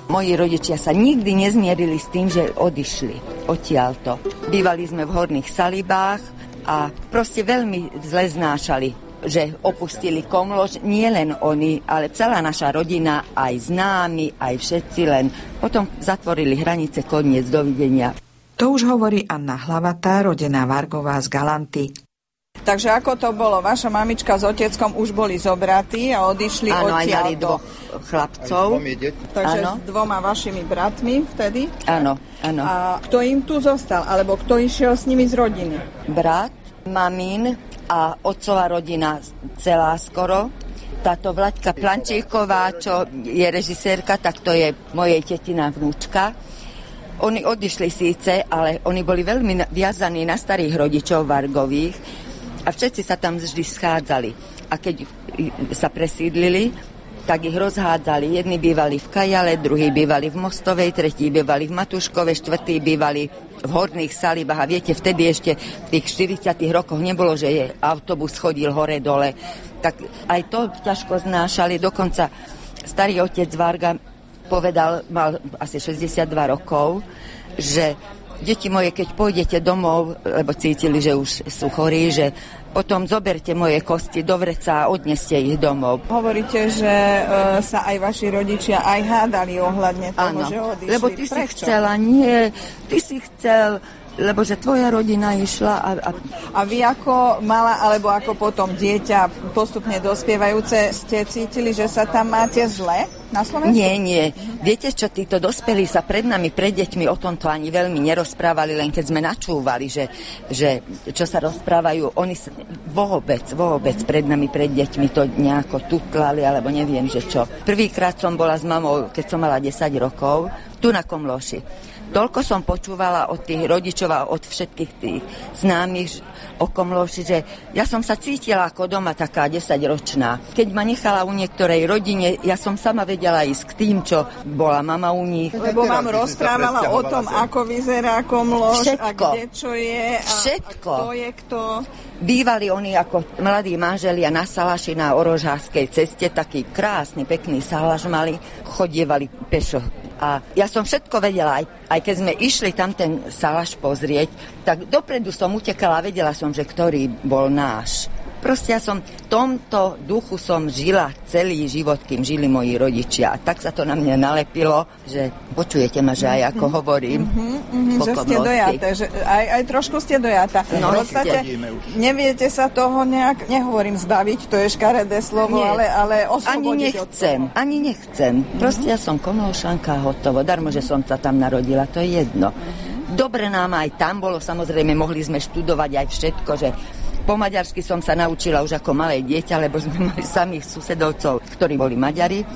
Moji rodičia sa nikdy nezmierili s tým, že odišli odtiaľto. Bývali sme v Horných Salibách a proste veľmi zle znášali, že opustili Komloš. Nie len oni, ale celá naša rodina, aj známi, aj všetci, len potom zatvorili hranice, koniec, dovidenia. To už hovorí Anna Hlavatá, rodená Vargová z Galanty. Takže ako to bolo? Vaša mamička s oteckom už boli zobratí a odišli odtiaľto. Áno, aj mali dvoch chlapcov. Takže s dvoma vašimi bratmi vtedy? Áno. A kto im tu zostal? Alebo kto išiel s nimi z rodiny? Brat, mamín a otcová rodina celá skoro. Táto Vlaďka Plančíková, čo je režisérka, tak to je mojej tetina vnúčka. Oni odišli síce, ale oni boli veľmi viazaní na starých rodičov Vargových a všetci sa tam vždy schádzali. A keď sa presídlili, tak ich rozhádzali. Jedni bývali v Kajale, druhí bývali v Mostovej, tretí bývali v Matuškove, štvrtí bývali v Horných Salibách. A viete, vtedy ešte v tých 40 rokoch nebolo, že autobus chodil hore-dole. Tak aj to ťažko znášali. Dokonca starý otec Varga povedal, mal asi 62 rokov, že deti moje, keď pôjdete domov, lebo cítili, že už sú chorí, že potom zoberte moje kosti do vreca a odneste ich domov. Hovoríte, že sa aj vaši rodičia aj hádali ohľadne toho, že odišli. Lebo ty si chcela, nie, ty si chcel, lebo že tvoja rodina išla A vy ako mala, alebo ako potom dieťa postupne dospievajúce, ste cítili, že sa tam máte zle na Slovensku? Nie. Viete čo, títo dospelí sa pred nami, pred deťmi o tomto ani veľmi nerozprávali, len keď sme načúvali, že čo sa rozprávajú, oni sa vôbec pred nami, pred deťmi to nejako tutlali, alebo neviem, že čo. Prvýkrát som bola s mamou, keď som mala 10 rokov, tu na Komloši. Toľko som počúvala od tých rodičov a od všetkých tých známych o Komloši, že ja som sa cítila ako doma taká 10-ročná. Keď ma nechala u niektorej rodine, ja som sama vedela ísť k tým, čo bola mama u nich. Lebo vám rozprávala o tom, ako vyzerá Komloš a kde čo je a kto je kto. Bývali oni ako mladí manželia na Salaši na Orožárskej ceste, taký krásny, pekný salaš mali, chodievali pešo. A ja som všetko vedela, aj keď sme išli tam ten salaš pozrieť, tak dopredu som utekala a vedela som, že ktorý bol náš. Proste ja som v tomto duchu som žila celý život, kým žili moji rodičia. A tak sa to na mňa nalepilo, že počujete ma, že aj ako hovorím. Že ste dojaté, že aj trošku ste dojatá. No, v podstate neviete sa toho nejak, nehovorím zbaviť, to je škaredé slovo, ale oslobodiť od toho. Ani nechcem. Proste ja som Komlošanka, hotovo. Darmo, že som sa tam narodila, to je jedno. Dobre nám aj tam bolo, samozrejme, mohli sme študovať aj všetko, že po maďarsky som sa naučila už ako malé dieťa, lebo sme mali samých susedovcov, ktorí boli Maďari.